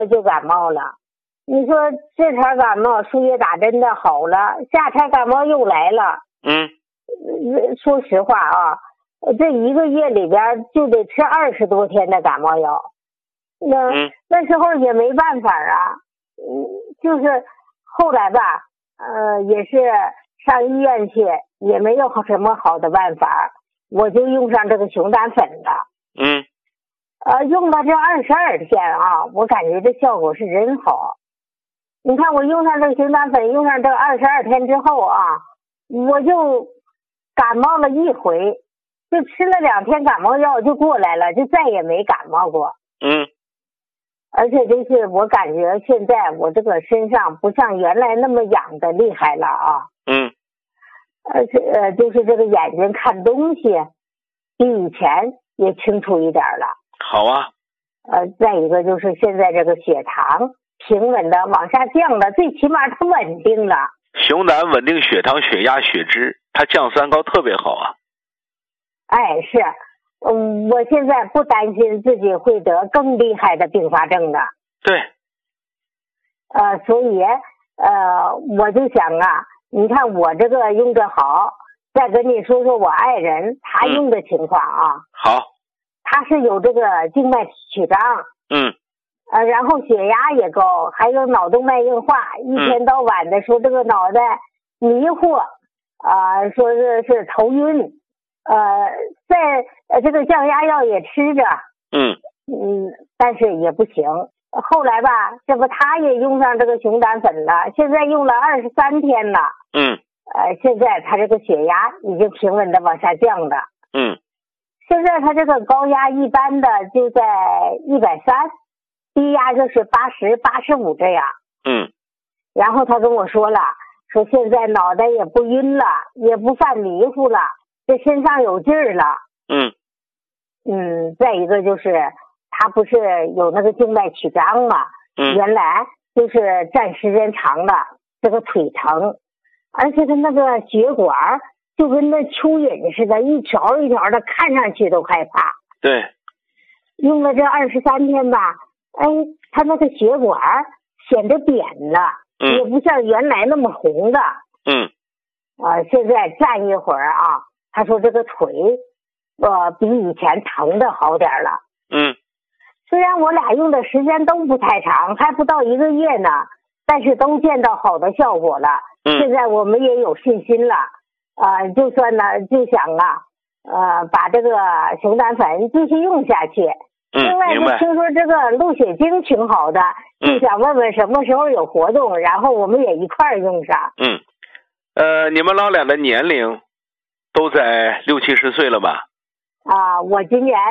就感冒了。你说这茬感冒输液打针的好了，下茬感冒又来了。说实话啊，这1个月里边就得吃20多天的感冒药。那时候也没办法啊。就是后来吧，也是上医院去，也没有什么好的办法，我就用上这个熊胆粉了。用了这22天啊，我感觉这效果是真好。你看我用上这个熊胆粉，用上这22天之后啊，我就感冒了一回，就吃了2天感冒药就过来了，就再也没感冒过。而且就是我感觉现在我这个身上不像原来那么痒的厉害了啊。而且就是这个眼睛看东西比以前也清楚一点了。 好啊。 再一个就是现在这个血糖平稳的往下降了，最起码它稳定了。 熊胆稳定血糖、血压、血脂，它降三高特别好啊。 是。我现在不担心自己会得更厉害的并发症了。 对。 所以我就想啊，你看我这个用着好，再跟你说说我爱人他用的情况啊。 好。 他是有这个静脉曲张。然后血压也高，还有脑动脉硬化，一天到晚的说这个脑袋迷糊，说是头晕。在这个降压药也吃着。但是也不行。后来吧，这不他也用上这个熊胆粉了，现在用了23天了。现在他这个血压已经平稳的往下降了。现在他这个高压一般的就在130，低压就是80、85这样。然后他跟我说了，说现在脑袋也不晕了，也不犯迷糊了，这身上有劲儿了。再一个就是他不是有那个静脉曲张嘛。原来就是站时间长了，这个腿疼，而且他那个血管就跟那蚯蚓似的，一条一条的，看上去都害怕。 对。 用了这23天吧，他那个血管显得扁了。也不像原来那么红的。现在站一会儿啊，他说这个腿比以前疼的好点了。虽然我俩用的时间都不太长，还不到1个月呢，但是都见到好的效果了。现在我们也有信心了。就算呢，就想把这个熊胆粉继续用下去。另外就听说这个鹿血精挺好的，就想问问什么时候有活动，然后我们也一块儿用上。 你们老俩的年龄都在60、70岁了吧？ 我今年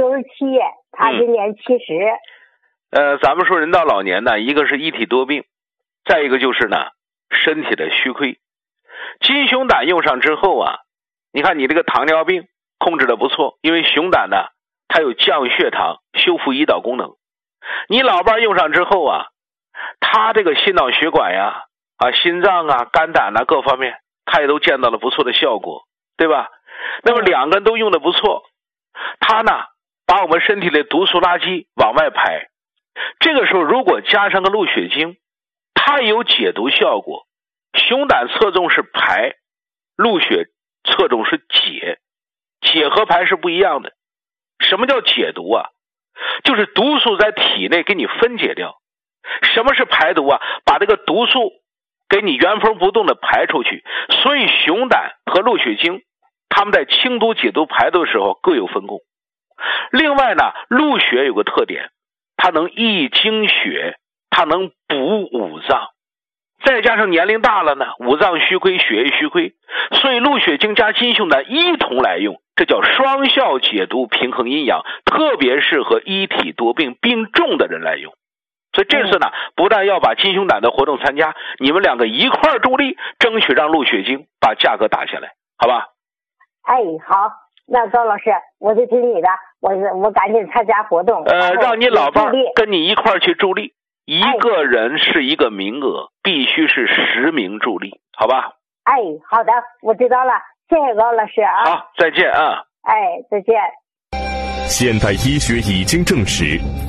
67，他今年70。 咱们说人到老年呢，一个是一体多病，再一个就是呢身体的虚亏。金熊胆用上之后啊，你看你这个糖尿病控制的不错，因为熊胆呢它有降血糖、修复胰岛功能。你老伴用上之后啊，他这个心脑血管呀、心脏啊、肝胆啊各方面，他也都见到了不错的效果，对吧？那么2个人都用的不错，他呢把我们身体的毒素垃圾往外排。这个时候如果加上个鹿血精，它也有解毒效果。熊胆侧重是排，鹿血侧重是解，解和排是不一样的。什么叫解毒啊？就是毒素在体内给你分解掉。什么是排毒啊？把这个毒素给你原封不动的排出去。所以熊胆和鹿血精他们在清毒解毒排毒的时候各有分工。另外呢，鹿血有个特点，它能益精血，它能补五脏。再加上年龄大了呢，五脏虚亏，血液虚亏，所以鹿血精加金熊胆一同来用，这叫双效解毒，平衡阴阳，特别适合一体多病病重的人来用。所以这次呢，不但要把金熊胆的活动参加，你们2个一块儿助力，争取让鹿血精把价格打下来，好吧？ 好，那高老师我就听你的，我赶紧参加活动。 让你老伴跟你一块儿去助力。一个人是一个名额，必须是10名助力，好吧？ 好的，我知道了，谢谢高老师啊。 好，再见啊。 再见。 现代医学已经证实，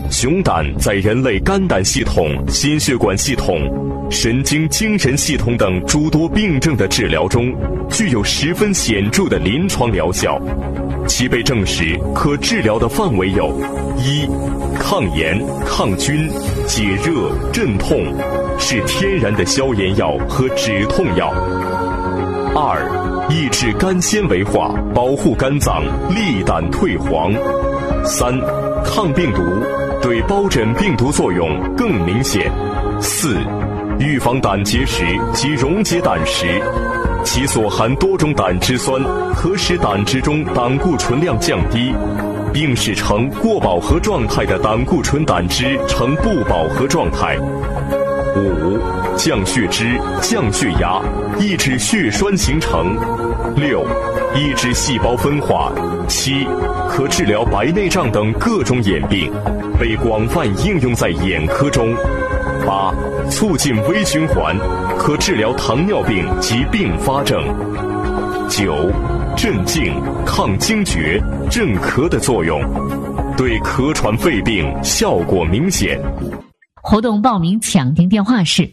熊胆在人类肝胆系统、心血管系统、神经精神系统等诸多病症的治疗中，具有十分显著的临床疗效。其被证实可治疗的范围有：一、抗炎、抗菌、解热、镇痛，是天然的消炎药和止痛药；二、抑制肝纤维化，保护肝脏，利胆退黄；三、抗病毒，对疱疹病毒作用更明显；四、预防胆结石及溶解胆石，其所含多种胆汁酸可使胆汁中胆固醇量降低，并使呈过饱和状态的胆固醇胆汁呈不饱和状态。五、降血脂、降血压，抑制血栓形成。六、抑制细胞分化。七、可治疗白内障等各种眼病，被广泛应用在眼科中。八、促进微循环，可治疗糖尿病及并发症。九、镇静、抗惊厥、镇咳的作用，对咳喘肺病效果明显。 活动报名抢订电话是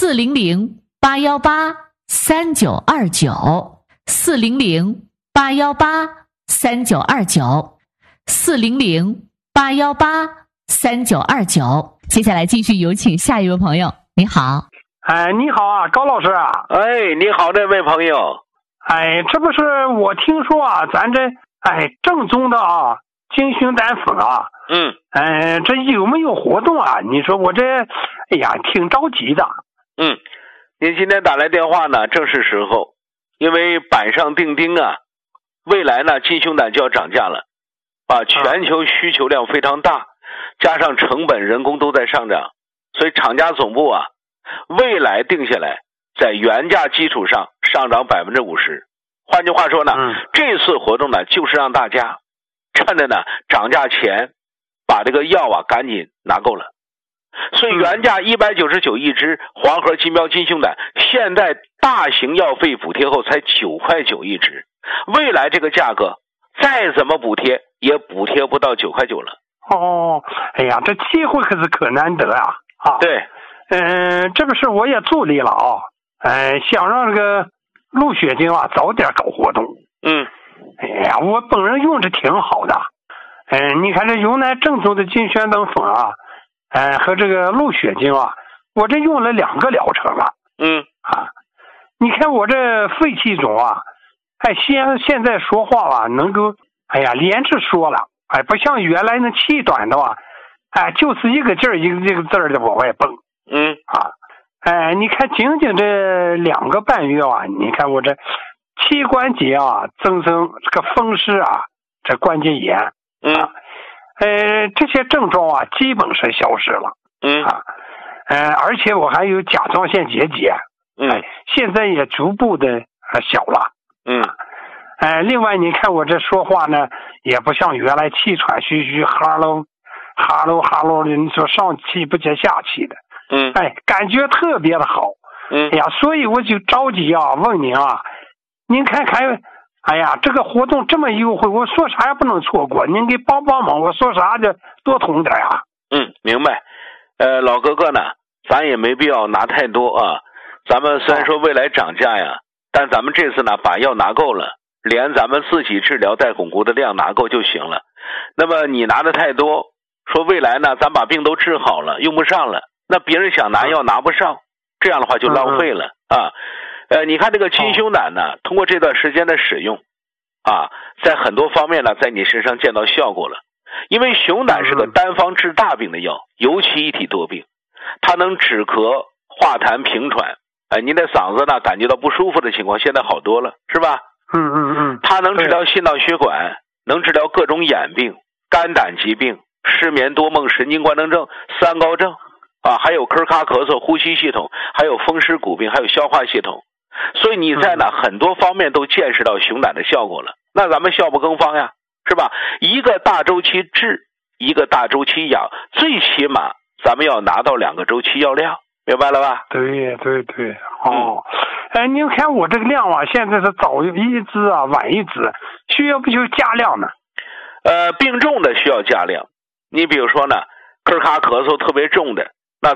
400-818-3929，400-818-3929。接下来继续有请下一位朋友。你好。 你好啊，高老师啊。 你好，这位朋友。 这不是我听说啊，咱这正宗的金胸胆粉啊。这有没有活动啊？你说我这挺着急的。 您今天打来电话呢，正是时候，因为板上钉钉啊，未来呢金胸胆就要涨价了全球需求量非常大，加上成本人工都在上涨，所以厂家总部未来定下来在原价基础上上涨 50%。 换句话说呢，这次活动呢就是让大家趁着呢涨价前把这个药赶紧拿够了。所以原价199一支黄河金标金胸胆，现在大型药费补贴后才9块9一支，未来这个价格再怎么补贴也补贴不到9块9了。 这机会可难得啊！ 对， 这不是我也助力了想让这个陆血精早点搞活动。我本人用着挺好的。你看这云南正宗的金宣等粉和这个陆血精我这用了2个疗程了。你看我这肺气肿现在说话能够连着说了，不像原来那气短的就是一个劲儿一个字儿的往外蹦。你看仅仅这2个半月你看我这膝关节增生这个风湿这关节炎这些症状基本是消失了。而且我还有甲状腺结节现在也逐步的小了。另外你看我这说话呢也不像原来气喘吁吁哈喽的，你说上气不接下气的。感觉特别的好。所以我就着急问您您看看这个活动这么优惠，我说啥也不能错过，您给帮忙，我说啥就多捅点明白。老哥哥呢，咱也没必要拿太多咱们虽然说未来涨价但咱们这次呢把药拿够了，连咱们自己治疗带巩固的量拿够就行了。那么你拿的太多，说未来呢咱把病都治好了用不上了，那别人想拿药拿不上，这样的话就浪费了你看这个金胸胆呢通过这段时间的使用在很多方面呢在你身上见到效果了。因为熊胆是个单方治大病的药，尤其一体多病，它能止咳化痰平喘。您的嗓子呢感觉到不舒服的情况现在好多了是吧？它能治疗心脑血管，能治疗各种眼病、肝胆疾病、失眠多梦、神经官能症、三高症还有咳咔咳嗽、呼吸系统，还有风湿骨病，还有消化系统。所以你在很多方面都见识到熊胆的效果了。那咱们效不更方呀，是吧？一个大周期治，一个大周期养，最起码咱们要拿到2个周期药量，明白了吧？ 对。您看我这个量现在是早一支晚一支，需要不需要加量呢？ 病重的需要加量。你比如说呢咳嗽特别重的，